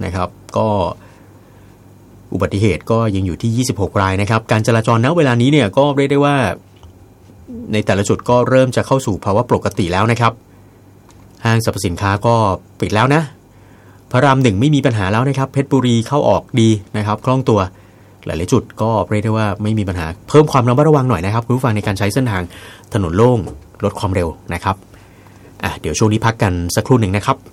นะครับก็อุบัติเหตุก็ยังอยู่ที่26รายนะครับการจราจรณเวลานี้เนี่ยก็เรียกได้ว่าในแต่ละจุดก็เริ่มจะเข้าสู่ภาวะปกติแล้วนะครับห้างสรรพสินค้าก็ปิดแล้วนะพระราม1ไม่มีปัญหาแล้วนะครับเพชรบุรีเข้าออกดีนะครับคล่องตัวหลายๆจุดก็เรียกได้ว่าไม่มีปัญหาเพิ่มความระมัดระวังหน่อยนะครับคุณผู้ฟังในการใช้เส้นทางถนนโล่งลดความเร็วนะครับเดี๋ยวช่วงนี้พักกันสักครู่หนึ่งนะครับ